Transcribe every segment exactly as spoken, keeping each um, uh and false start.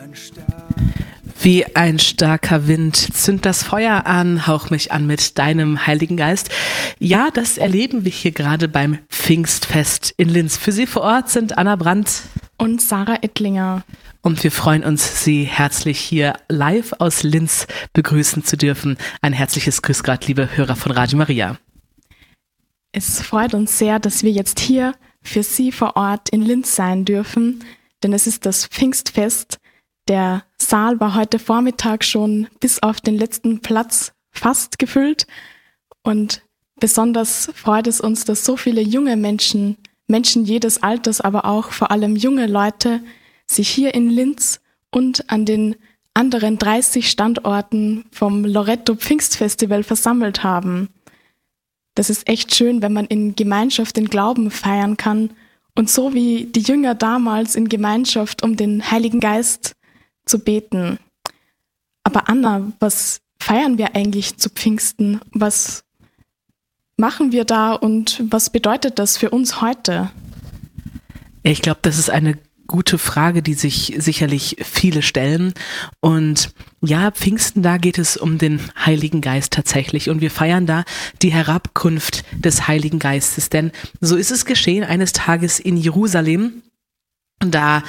Wie ein starker Wind, zünd das Feuer an, hauch mich an mit deinem Heiligen Geist. Ja, das erleben wir hier gerade beim Pfingstfest in Linz. Für Sie vor Ort sind Anna Brandt und Sarah Ettlinger. Und wir freuen uns, Sie herzlich hier live aus Linz begrüßen zu dürfen. Ein herzliches Grüß Gott, liebe Hörer von Radio Maria. Es freut uns sehr, dass wir jetzt hier für Sie vor Ort in Linz sein dürfen, denn es ist das Pfingstfest. Der Saal war heute Vormittag schon bis auf den letzten Platz fast gefüllt und besonders freut es uns, dass so viele junge Menschen, Menschen jedes Alters, aber auch vor allem junge Leute sich hier in Linz und an den anderen dreißig Standorten vom Loretto Pfingstfestival versammelt haben. Das ist echt schön, wenn man in Gemeinschaft den Glauben feiern kann und so wie die Jünger damals in Gemeinschaft um den Heiligen Geist zu beten. Aber Anna, was feiern wir eigentlich zu Pfingsten? Was machen wir da und was bedeutet das für uns heute? Ich glaube, das ist eine gute Frage, die sich sicherlich viele stellen. Und ja, Pfingsten, da geht es um den Heiligen Geist tatsächlich. Und wir feiern da die Herabkunft des Heiligen Geistes. Denn so ist es geschehen eines Tages in Jerusalem. Da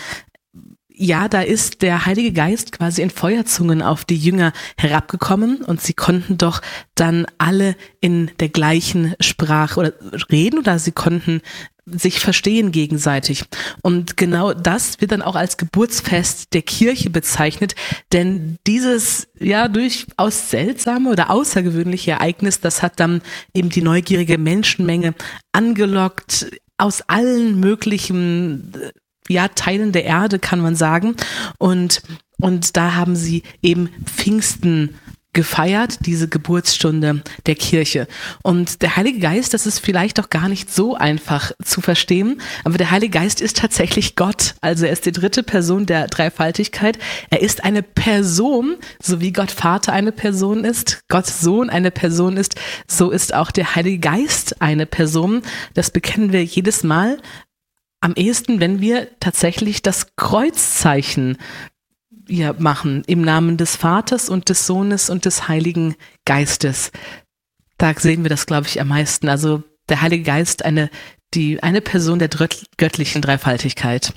Ja, da ist der Heilige Geist quasi in Feuerzungen auf die Jünger herabgekommen und sie konnten doch dann alle in der gleichen Sprache oder reden oder sie konnten sich verstehen gegenseitig. Und genau das wird dann auch als Geburtsfest der Kirche bezeichnet, denn dieses ja durchaus seltsame oder außergewöhnliche Ereignis, das hat dann eben die neugierige Menschenmenge angelockt aus allen möglichen ja, Teilen der Erde, kann man sagen. Und, und da haben sie eben Pfingsten gefeiert, diese Geburtsstunde der Kirche. Und der Heilige Geist, das ist vielleicht auch gar nicht so einfach zu verstehen, aber der Heilige Geist ist tatsächlich Gott. Also er ist die dritte Person der Dreifaltigkeit. Er ist eine Person, so wie Gott Vater eine Person ist, Gott Sohn eine Person ist, so ist auch der Heilige Geist eine Person. Das bekennen wir jedes Mal. Am ehesten, wenn wir tatsächlich das Kreuzzeichen ja, machen, im Namen des Vaters und des Sohnes und des Heiligen Geistes. Da sehen wir das, glaube ich, am meisten. Also der Heilige Geist, eine, die, eine Person der göttlichen Dreifaltigkeit.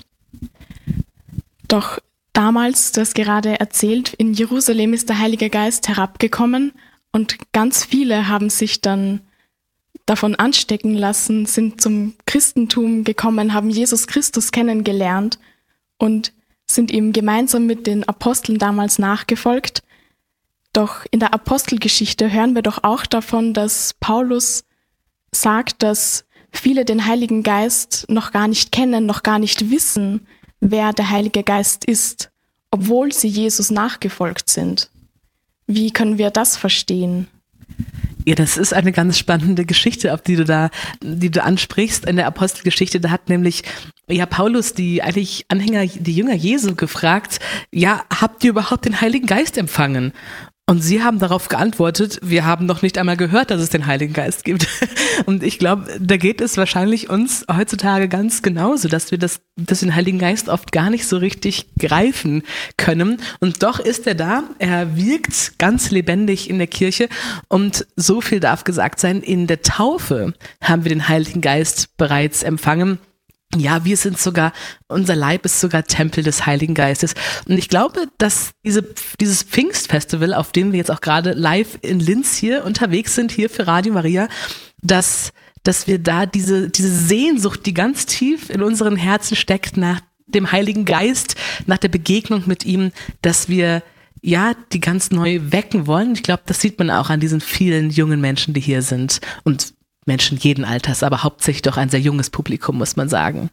Doch damals, du hast gerade erzählt, in Jerusalem ist der Heilige Geist herabgekommen und ganz viele haben sich dann davon anstecken lassen, sind zum Christentum gekommen, haben Jesus Christus kennengelernt und sind ihm gemeinsam mit den Aposteln damals nachgefolgt. Doch in der Apostelgeschichte hören wir doch auch davon, dass Paulus sagt, dass viele den Heiligen Geist noch gar nicht kennen, noch gar nicht wissen, wer der Heilige Geist ist, obwohl sie Jesus nachgefolgt sind. Wie können wir das verstehen? Ja, das ist eine ganz spannende Geschichte, auf die du da, die du ansprichst. In der Apostelgeschichte, da hat nämlich ja Paulus die eigentlich Anhänger, die Jünger Jesu gefragt, ja, habt ihr überhaupt den Heiligen Geist empfangen? Und sie haben darauf geantwortet, wir haben noch nicht einmal gehört, dass es den Heiligen Geist gibt. Und ich glaube, da geht es wahrscheinlich uns heutzutage ganz genauso, dass wir das, dass den Heiligen Geist oft gar nicht so richtig greifen können. Und doch ist er da, er wirkt ganz lebendig in der Kirche. Und so viel darf gesagt sein, in der Taufe haben wir den Heiligen Geist bereits empfangen. Ja, wir sind sogar, unser Leib ist sogar Tempel des Heiligen Geistes. Und ich glaube, dass diese, dieses Pfingstfestival, auf dem wir jetzt auch gerade live in Linz hier unterwegs sind, hier für Radio Maria, dass, dass wir da diese, diese Sehnsucht, die ganz tief in unseren Herzen steckt, nach dem Heiligen Geist, nach der Begegnung mit ihm, dass wir ja, die ganz neu wecken wollen. Ich glaube, das sieht man auch an diesen vielen jungen Menschen, die hier sind. Und Menschen jeden Alters, aber hauptsächlich doch ein sehr junges Publikum, muss man sagen.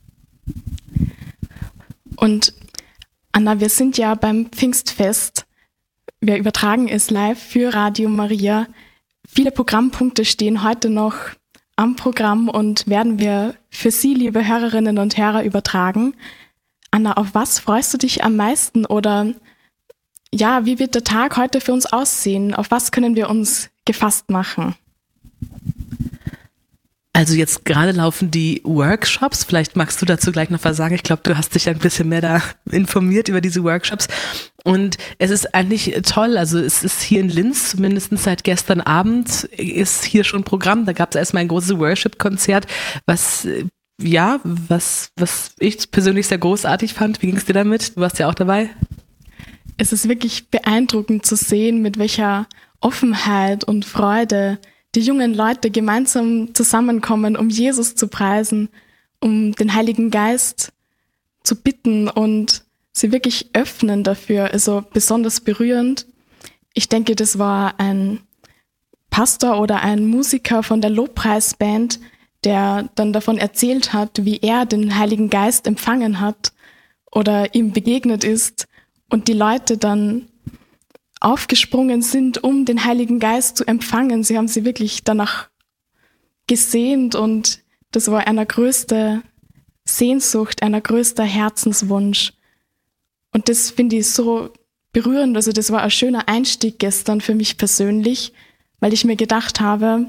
Und Anna, wir sind ja beim Pfingstfest. Wir übertragen es live für Radio Maria. Viele Programmpunkte stehen heute noch am Programm und werden wir für Sie, liebe Hörerinnen und Hörer, übertragen. Anna, auf was freust du dich am meisten? Oder ja, wie wird der Tag heute für uns aussehen? Auf was können wir uns gefasst machen? Also jetzt gerade laufen die Workshops, vielleicht magst du dazu gleich noch was sagen. Ich glaube, du hast dich ein bisschen mehr da informiert über diese Workshops. Und es ist eigentlich toll, also es ist hier in Linz, zumindest seit gestern Abend, ist hier schon Programm. Da gab es erstmal ein großes Worship-Konzert, was, ja, was, was ich persönlich sehr großartig fand. Wie ging es dir damit? Du warst ja auch dabei. Es ist wirklich beeindruckend zu sehen, mit welcher Offenheit und Freude die jungen Leute gemeinsam zusammenkommen, um Jesus zu preisen, um den Heiligen Geist zu bitten und sie wirklich öffnen dafür, also besonders berührend. Ich denke, das war ein Pastor oder ein Musiker von der Lobpreisband, der dann davon erzählt hat, wie er den Heiligen Geist empfangen hat oder ihm begegnet ist und die Leute dann aufgesprungen sind, um den Heiligen Geist zu empfangen. Sie haben sie wirklich danach gesehnt und das war einer größte Sehnsucht, einer größter Herzenswunsch. Und das finde ich so berührend. Also das war ein schöner Einstieg gestern für mich persönlich, weil ich mir gedacht habe,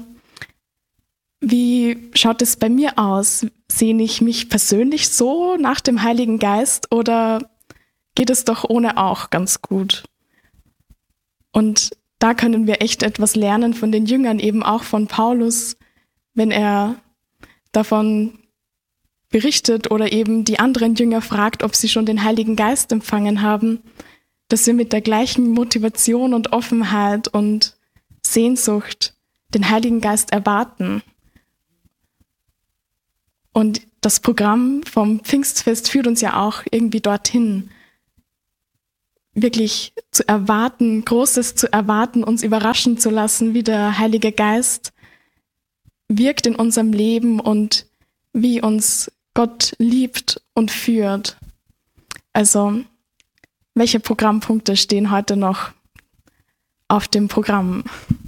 wie schaut es bei mir aus? Sehne ich mich persönlich so nach dem Heiligen Geist oder geht es doch ohne auch ganz gut? Und da können wir echt etwas lernen von den Jüngern, eben auch von Paulus, wenn er davon berichtet oder eben die anderen Jünger fragt, ob sie schon den Heiligen Geist empfangen haben, dass wir mit der gleichen Motivation und Offenheit und Sehnsucht den Heiligen Geist erwarten. Und das Programm vom Pfingstfest führt uns ja auch irgendwie dorthin, wirklich zu erwarten, Großes zu erwarten, uns überraschen zu lassen, wie der Heilige Geist wirkt in unserem Leben und wie uns Gott liebt und führt. Also, welche Programmpunkte stehen heute noch auf dem Programm?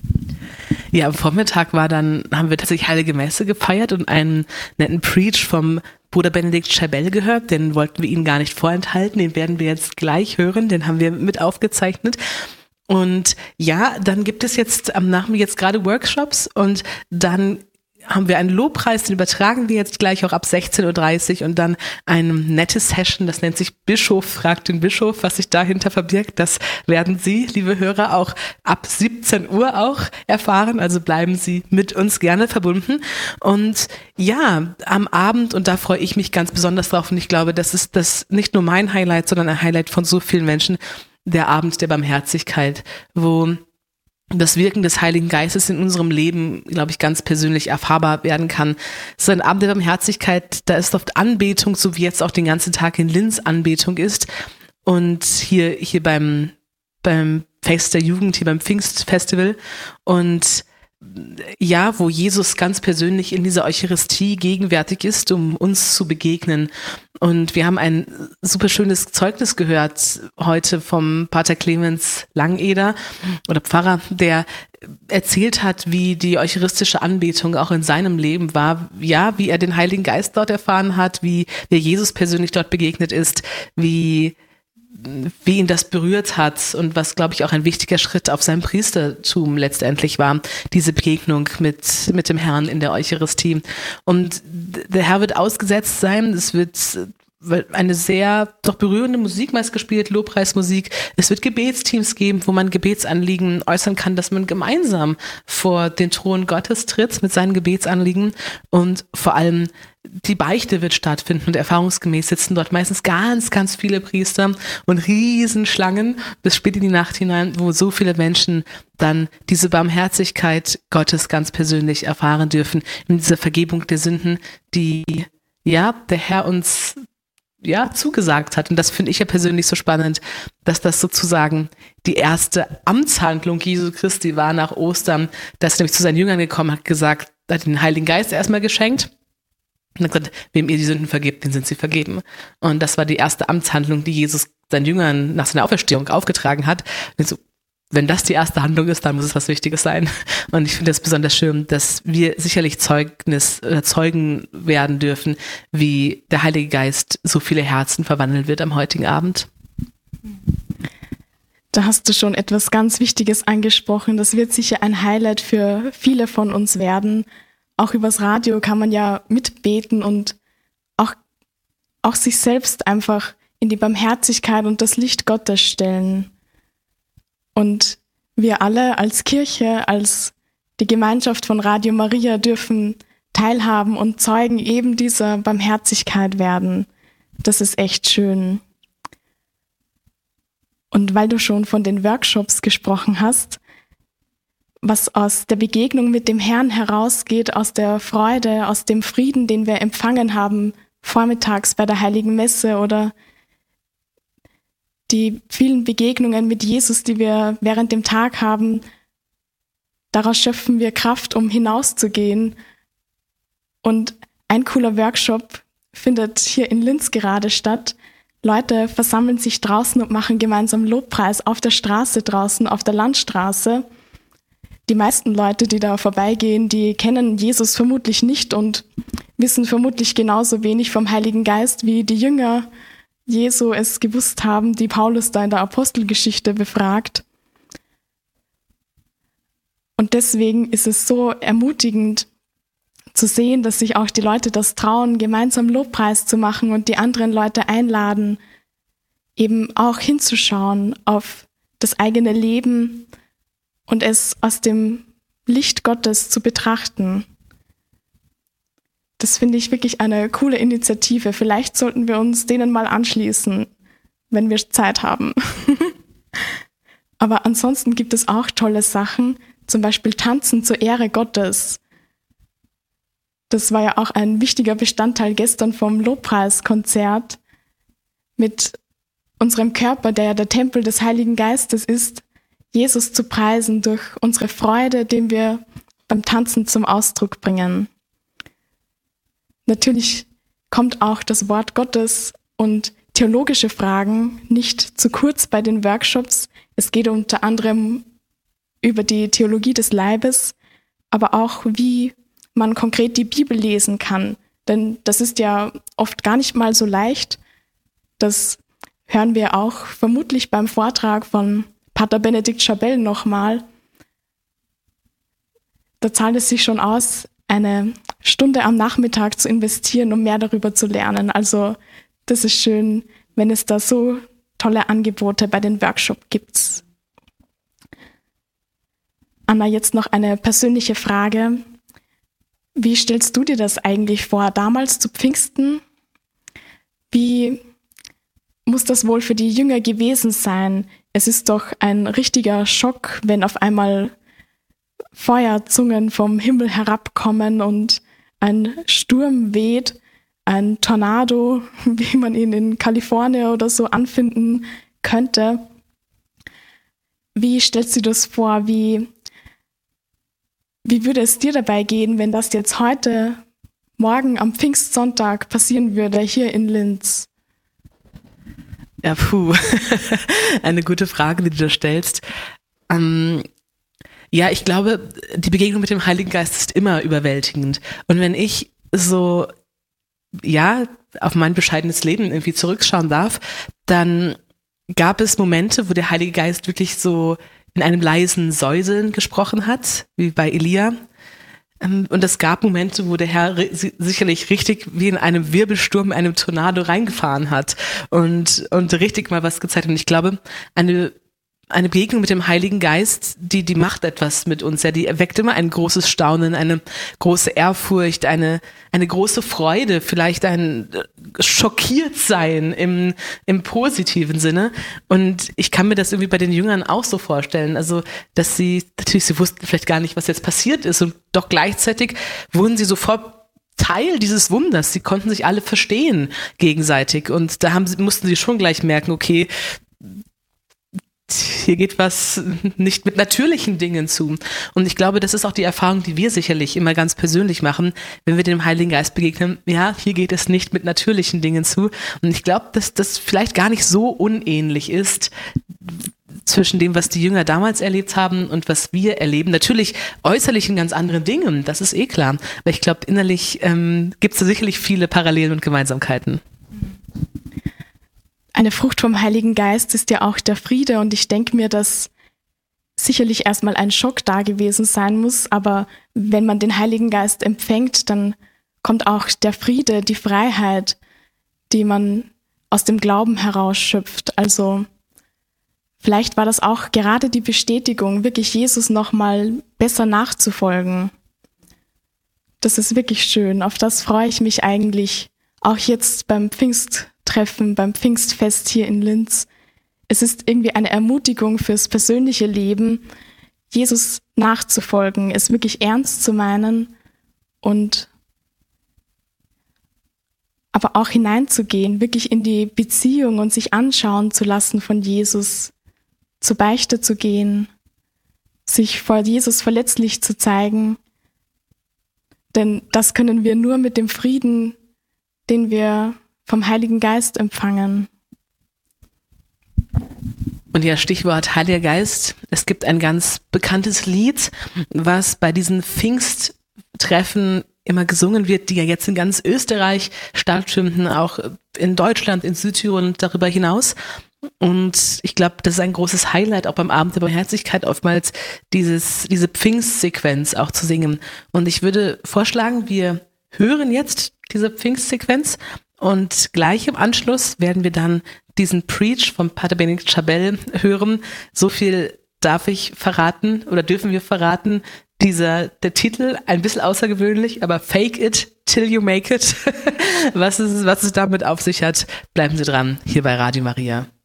Ja, am Vormittag war dann, haben wir tatsächlich Heilige Messe gefeiert und einen netten Preach vom Bruder Benedikt Scheibel gehört. Den wollten wir Ihnen gar nicht vorenthalten. Den werden wir jetzt gleich hören. Den haben wir mit aufgezeichnet. Und ja, dann gibt es jetzt am Nachmittag jetzt gerade Workshops und dann haben wir einen Lobpreis, den übertragen wir jetzt gleich auch ab sechzehn Uhr dreißig und dann eine nette Session, das nennt sich Bischof fragt den Bischof, was sich dahinter verbirgt, das werden Sie, liebe Hörer, auch ab siebzehn Uhr auch erfahren, also bleiben Sie mit uns gerne verbunden. Und ja, am Abend, und da freue ich mich ganz besonders drauf und ich glaube, das ist das nicht nur mein Highlight, sondern ein Highlight von so vielen Menschen, der Abend der Barmherzigkeit, wo das Wirken des Heiligen Geistes in unserem Leben, glaube ich, ganz persönlich erfahrbar werden kann. Es ist ein Abend der Barmherzigkeit, da ist oft Anbetung, so wie jetzt auch den ganzen Tag in Linz Anbetung ist. Und hier, hier beim, beim Fest der Jugend, hier beim Pfingstfestival. Und ja, wo Jesus ganz persönlich in dieser Eucharistie gegenwärtig ist, um uns zu begegnen. Und wir haben ein super schönes Zeugnis gehört heute vom Pater Clemens Langeder oder Pfarrer, der erzählt hat, wie die eucharistische Anbetung auch in seinem Leben war. Ja, wie er den Heiligen Geist dort erfahren hat, wie, wie Jesus persönlich dort begegnet ist, wie wie ihn das berührt hat und was, glaube ich, auch ein wichtiger Schritt auf seinem Priestertum letztendlich war, diese Begegnung mit, mit dem Herrn in der Eucharistie. Und der Herr wird ausgesetzt sein, es wird eine sehr doch berührende Musik meist gespielt, Lobpreismusik. Es wird Gebetsteams geben, wo man Gebetsanliegen äußern kann, dass man gemeinsam vor den Thron Gottes tritt mit seinen Gebetsanliegen und vor allem die Beichte wird stattfinden und erfahrungsgemäß sitzen dort meistens ganz, ganz viele Priester und Riesenschlangen bis spät in die Nacht hinein, wo so viele Menschen dann diese Barmherzigkeit Gottes ganz persönlich erfahren dürfen, in dieser Vergebung der Sünden, die ja der Herr uns ja zugesagt hat. Und das finde ich ja persönlich so spannend, dass das sozusagen die erste Amtshandlung Jesu Christi war nach Ostern, dass er nämlich zu seinen Jüngern gekommen hat, gesagt, hat den Heiligen Geist erstmal geschenkt. Und hat gesagt, wem ihr die Sünden vergebt, denen sind sie vergeben. Und das war die erste Amtshandlung, die Jesus seinen Jüngern nach seiner Auferstehung aufgetragen hat. Und so, wenn das die erste Handlung ist, dann muss es was Wichtiges sein. Und ich finde es besonders schön, dass wir sicherlich Zeugnis oder Zeugen werden dürfen, wie der Heilige Geist so viele Herzen verwandeln wird am heutigen Abend. Da hast du schon etwas ganz Wichtiges angesprochen. Das wird sicher ein Highlight für viele von uns werden. auch übers Radio kann man ja mitbeten und auch, auch sich selbst einfach in die Barmherzigkeit und das Licht Gottes stellen. Und wir alle als Kirche, als die Gemeinschaft von Radio Maria dürfen teilhaben und Zeugen eben dieser Barmherzigkeit werden. Das ist echt schön. Und weil du schon von den Workshops gesprochen hast, was aus der Begegnung mit dem Herrn herausgeht, aus der Freude, aus dem Frieden, den wir empfangen haben, vormittags bei der Heiligen Messe oder die vielen Begegnungen mit Jesus, die wir während dem Tag haben, daraus schöpfen wir Kraft, um hinauszugehen. Und ein cooler Workshop findet hier in Linz gerade statt. Leute versammeln sich draußen und machen gemeinsam Lobpreis auf der Straße draußen, auf der Landstraße. Die meisten Leute, die da vorbeigehen, die kennen Jesus vermutlich nicht und wissen vermutlich genauso wenig vom Heiligen Geist, wie die Jünger Jesu es gewusst haben, die Paulus da in der Apostelgeschichte befragt. Und deswegen ist es so ermutigend zu sehen, dass sich auch die Leute das trauen, gemeinsam Lobpreis zu machen und die anderen Leute einladen, eben auch hinzuschauen auf das eigene Leben und es aus dem Licht Gottes zu betrachten. Das finde ich wirklich eine coole Initiative. Vielleicht sollten wir uns denen mal anschließen, wenn wir Zeit haben. Aber ansonsten gibt es auch tolle Sachen, zum Beispiel Tanzen zur Ehre Gottes. Das war ja auch ein wichtiger Bestandteil gestern vom Lobpreiskonzert mit unserem Körper, der ja der Tempel des Heiligen Geistes ist, Jesus zu preisen durch unsere Freude, den wir beim Tanzen zum Ausdruck bringen. Natürlich kommt auch das Wort Gottes und theologische Fragen nicht zu kurz bei den Workshops. Es geht unter anderem über die Theologie des Leibes, aber auch, wie man konkret die Bibel lesen kann. Denn das ist ja oft gar nicht mal so leicht. Das hören wir auch vermutlich beim Vortrag von Pater Benedikt Schabell nochmal. Da zahlt es sich schon aus, eine Stunde am Nachmittag zu investieren, um mehr darüber zu lernen. Also das ist schön, wenn es da so tolle Angebote bei den Workshops gibt. Anna, jetzt noch eine persönliche Frage. Wie stellst du dir das eigentlich vor, damals zu Pfingsten? Wie muss das wohl für die Jünger gewesen sein? Es ist doch ein richtiger Schock, wenn auf einmal Feuerzungen vom Himmel herabkommen und ein Sturm weht, ein Tornado, wie man ihn in Kalifornien oder so anfinden könnte. Wie stellst du das vor? Wie, wie würde es dir dabei gehen, wenn das jetzt heute, morgen am Pfingstsonntag passieren würde, hier in Linz? Ja, puh, eine gute Frage, die du da stellst. Ähm, ja, ich glaube, die Begegnung mit dem Heiligen Geist ist immer überwältigend. Und wenn ich so, ja, auf mein bescheidenes Leben irgendwie zurückschauen darf, dann gab es Momente, wo der Heilige Geist wirklich so in einem leisen Säuseln gesprochen hat, wie bei Elia. Und es gab Momente, wo der Herr sicherlich richtig wie in einem Wirbelsturm, in einem Tornado reingefahren hat und, und richtig mal was gezeigt hat. Und ich glaube, eine, eine Begegnung mit dem Heiligen Geist, die, die macht etwas mit uns. Ja, die erweckt immer ein großes Staunen, eine große Ehrfurcht, eine, eine große Freude, vielleicht ein Schockiertsein im, im positiven Sinne. Und ich kann mir das irgendwie bei den Jüngern auch so vorstellen. Also, dass sie, natürlich, sie wussten vielleicht gar nicht, was jetzt passiert ist. Und doch gleichzeitig wurden sie sofort Teil dieses Wunders. Sie konnten sich alle verstehen gegenseitig. Und da haben sie, mussten sie schon gleich merken, okay, hier geht was nicht mit natürlichen Dingen zu. Und ich glaube, das ist auch die Erfahrung, die wir sicherlich immer ganz persönlich machen, wenn wir dem Heiligen Geist begegnen. Ja, hier geht es nicht mit natürlichen Dingen zu. Und ich glaube, dass das vielleicht gar nicht so unähnlich ist zwischen dem, was die Jünger damals erlebt haben und was wir erleben. Natürlich äußerlich in ganz anderen Dingen, das ist eh klar. Aber ich glaube, innerlich ähm, gibt es da sicherlich viele Parallelen und Gemeinsamkeiten. Eine Frucht vom Heiligen Geist ist ja auch der Friede und ich denke mir, dass sicherlich erstmal ein Schock da gewesen sein muss, aber wenn man den Heiligen Geist empfängt, dann kommt auch der Friede, die Freiheit, die man aus dem Glauben herausschöpft. Also vielleicht war das auch gerade die Bestätigung, wirklich Jesus nochmal besser nachzufolgen. Das ist wirklich schön. Auf das freue ich mich eigentlich auch jetzt beim Pfingsttreffen, beim Pfingstfest hier in Linz. Es ist irgendwie eine Ermutigung fürs persönliche Leben, Jesus nachzufolgen, es wirklich ernst zu meinen und aber auch hineinzugehen, wirklich in die Beziehung und sich anschauen zu lassen von Jesus, zur Beichte zu gehen, sich vor Jesus verletzlich zu zeigen. Denn das können wir nur mit dem Frieden, den wir vom Heiligen Geist empfangen. Und ja, Stichwort Heiliger Geist. Es gibt ein ganz bekanntes Lied, was bei diesen Pfingsttreffen immer gesungen wird, die ja jetzt in ganz Österreich stattfinden, auch in Deutschland, in Südtirol und darüber hinaus. Und ich glaube, das ist ein großes Highlight auch beim Abend der Barmherzigkeit, oftmals dieses, diese Pfingstsequenz auch zu singen. Und ich würde vorschlagen, wir hören jetzt diese Pfingstsequenz und gleich im Anschluss werden wir dann diesen Preach von Pater Benedikt Schabell hören. So viel darf ich verraten oder dürfen wir verraten. Dieser, der Titel, ein bisschen außergewöhnlich, aber Fake it till you make it. Was es, was es damit auf sich hat, bleiben Sie dran, hier bei Radio Maria.